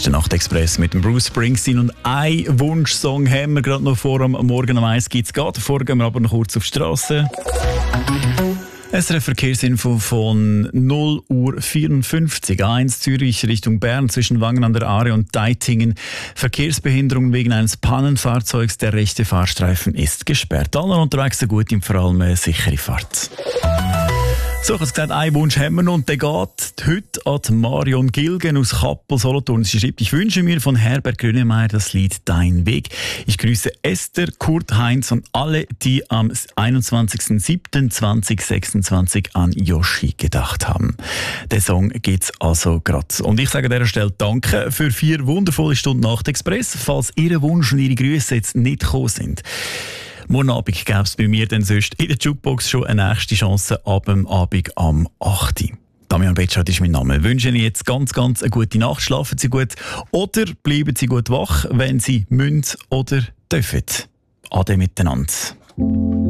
ist der Nachtexpress mit dem Bruce Springsteen und ein Wunschsong haben wir gerade noch vor am Morgen um 1 gibt's geht. Davor gehen wir aber noch kurz auf die Straße. SRF-Verkehrsinfo von 0:54 Uhr. A1 Zürich Richtung Bern zwischen Wangen an der Aare und Deitingen. Verkehrsbehinderung wegen eines Pannenfahrzeugs. Der rechte Fahrstreifen ist gesperrt. Alle unterwegs so gut und vor allem eine sichere Fahrt. So, ich habe gesagt, einen Wunsch haben wir noch und der geht heute an Marion Gilgen aus Kappel, Solothurn. Sie schreibt, ich wünsche mir von Herbert Grönemeyer das Lied «Dein Weg». Ich grüße Esther, Kurt, Heinz und alle, die am 21.07.2026 an Yoshi gedacht haben. Der Song geht's also gerade. Und ich sage an dieser Stelle Danke für 4 wundervolle Stunden Nachtexpress. Falls Ihr Wunsch und Ihre Grüße jetzt nicht gekommen sind, morgen Abend gäbe es bei mir dann sonst in der Jukebox schon eine nächste Chance ab dem Abend am 8. Damian Betschart ist mein Name. Ich wünsche Ihnen jetzt ganz eine gute Nacht. Schlafen Sie gut oder bleiben Sie gut wach, wenn Sie müssen oder dürfen. Ade miteinander.